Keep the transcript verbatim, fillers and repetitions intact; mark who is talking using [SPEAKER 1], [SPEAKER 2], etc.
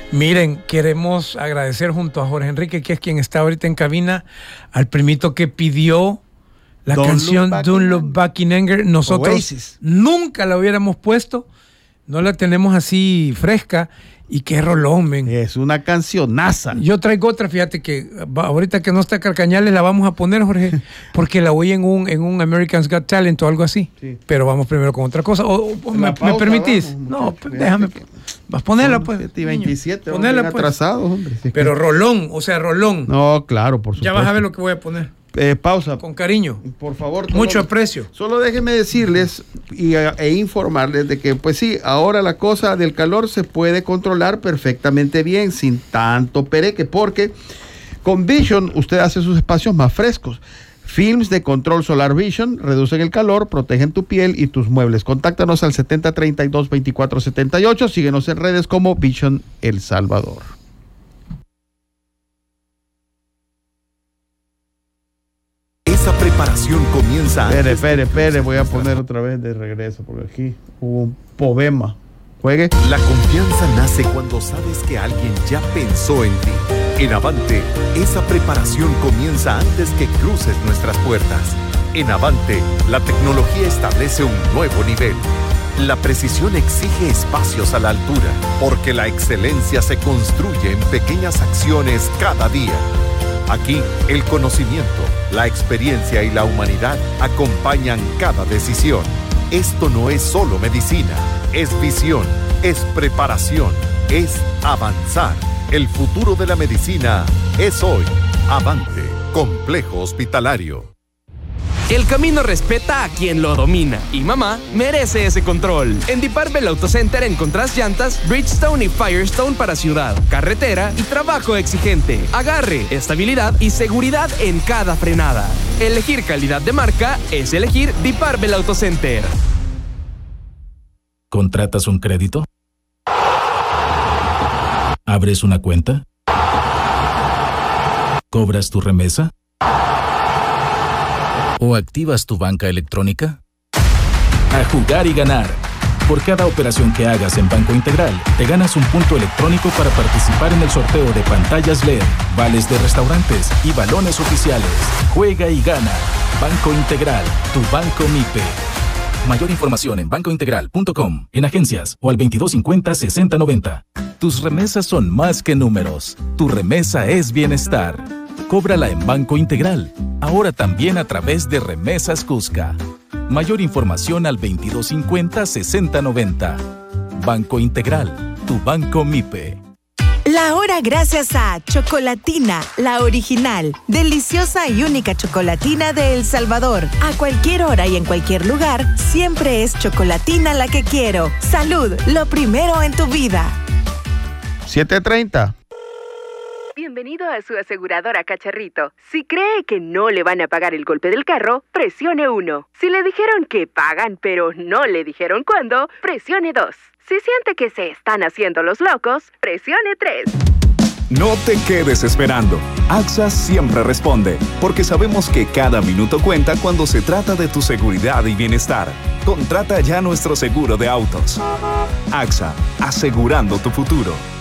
[SPEAKER 1] Miren, queremos agradecer junto a Jorge Enrique, que es quien está ahorita en cabina, al primito que pidió la
[SPEAKER 2] Don't
[SPEAKER 1] canción
[SPEAKER 2] Look
[SPEAKER 1] Don't Look Back in Anger. Nosotros
[SPEAKER 2] Oasis.
[SPEAKER 1] nunca la hubiéramos puesto, no la tenemos así fresca. Y qué rolón, men.
[SPEAKER 2] Es una cancionaza.
[SPEAKER 1] Yo traigo otra, fíjate que va, ahorita que no está Carcañales la vamos a poner, Jorge, porque la oí en un, en un American's Got Talent o algo así. Sí. Pero vamos primero con otra cosa. O, o, me, pausa, ¿me permitís? Vamos, no, pues, déjame. Que... Vas a ponerla, pues.
[SPEAKER 2] siete y veintisiete,
[SPEAKER 1] ponerla, pues.
[SPEAKER 2] Atrasados, hombre. Sí,
[SPEAKER 1] pero que... rolón, o sea, rolón.
[SPEAKER 2] No, claro, por supuesto.
[SPEAKER 1] Ya vas a ver lo que voy a poner.
[SPEAKER 2] Eh, pausa.
[SPEAKER 1] Con cariño.
[SPEAKER 2] Por favor.
[SPEAKER 1] Mucho aprecio.
[SPEAKER 2] Solo déjenme decirles y, e informarles de que, pues sí, ahora la cosa del calor se puede controlar perfectamente bien, sin tanto pereque, porque con Vision usted hace sus espacios más frescos. Films de control Solar Vision reducen el calor, protegen tu piel y tus muebles. Contáctanos al setenta treinta y dos veinticuatro setenta y ocho. Síguenos en redes como Vision El Salvador.
[SPEAKER 3] Esa preparación comienza.
[SPEAKER 2] Espere, espere, espere, voy a poner otra vez de regreso porque aquí hubo un poema. Juegue.
[SPEAKER 3] La confianza nace cuando sabes que alguien ya pensó en ti. En Avante, esa preparación comienza antes que cruces nuestras puertas. En Avante, la tecnología establece un nuevo nivel. La precisión exige espacios a la altura, porque la excelencia se construye en pequeñas acciones cada día. Aquí, el conocimiento, la experiencia y la humanidad acompañan cada decisión. Esto no es solo medicina, es visión, es preparación, es avanzar. El futuro de la medicina es hoy. Avante, Complejo Hospitalario.
[SPEAKER 4] El camino respeta a quien lo domina y mamá merece ese control. En Deep-Arbel Auto Center encontrás llantas Bridgestone y Firestone para ciudad, carretera y trabajo exigente. Agarre, estabilidad y seguridad en cada frenada. Elegir calidad de marca es elegir Deep-Arbel Auto Center.
[SPEAKER 5] ¿Contratas un crédito? ¿Abres una cuenta? ¿Cobras tu remesa? ¿O activas tu banca electrónica? A jugar y ganar. Por cada operación que hagas en Banco Integral, te ganas un punto electrónico para participar en el sorteo de pantallas L E D, vales de restaurantes y balones oficiales. Juega y gana. Banco Integral, tu banco MIPE. Mayor información en banco integral punto com, en agencias o al veintidós cincuenta sesenta noventa. Tus remesas son más que números. Tu remesa es bienestar. Cóbrala en Banco Integral, ahora también a través de Remesas Cusca. Mayor información al veintidós cincuenta sesenta noventa. Banco Integral, tu banco MIPE.
[SPEAKER 6] La hora gracias a Chocolatina, la original, deliciosa y única chocolatina de El Salvador. A cualquier hora y en cualquier lugar, siempre es Chocolatina la que quiero. Salud, lo primero en tu vida.
[SPEAKER 2] siete treinta.
[SPEAKER 7] Bienvenido a su aseguradora Cacharrito. Si cree que no le van a pagar el golpe del carro, presione uno. Si le dijeron que pagan pero no le dijeron cuándo, presione dos. Si siente que se están haciendo los locos, presione tres.
[SPEAKER 8] No te quedes esperando. AXA siempre responde, porque sabemos que cada minuto cuenta cuando se trata de tu seguridad y bienestar. Contrata ya nuestro seguro de autos. AXA, asegurando tu futuro.